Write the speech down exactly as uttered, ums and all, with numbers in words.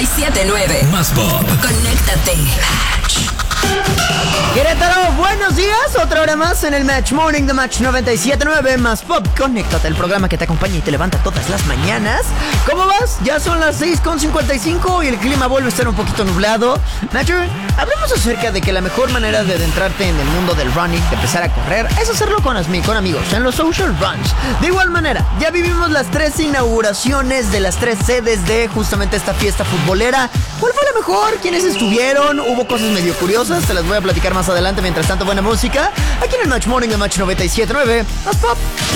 y siete nueve. Más pop. Conéctate. Querétaro, buenos días. Otra hora más en el Match Morning de Match noventa y siete nueve Más Pop. Conéctate, el programa que te acompaña y te levanta todas las mañanas. ¿Cómo vas? Ya son las seis con cincuenta y cinco y el clima vuelve a estar un poquito nublado. Matcher, hablemos acerca de que la mejor manera de adentrarte en el mundo del running, de empezar a correr, es hacerlo con, con amigos, en los social runs. De igual manera, ya vivimos las tres inauguraciones de las tres sedes de justamente esta fiesta futbolera. ¿Cuál fue la mejor? ¿Quiénes estuvieron? Hubo cosas medio curiosas, te las voy a platicar más adelante. Mientras tanto, buena música aquí en el Match Morning de Match noventa y siete nueve Más Pop.